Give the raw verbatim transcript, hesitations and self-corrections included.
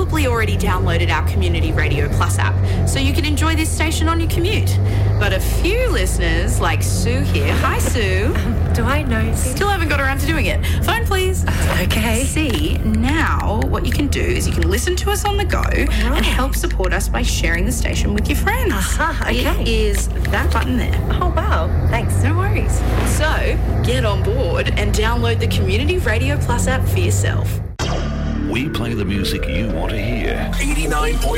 probably already downloaded our Community Radio Plus app, so you can enjoy this station on your commute. But a few listeners, like Sue here, hi Sue. Um, do I know? Still haven't got around to doing it. Phone please. Uh, okay. See, now what you can do is you can listen to us on the go right. and help support us by sharing the station with your friends. Aha, okay. It is that button there. Oh, wow. Thanks. No worries. So, get on board and download the Community Radio Plus app for yourself. We play the music you want to hear. eighty-nine point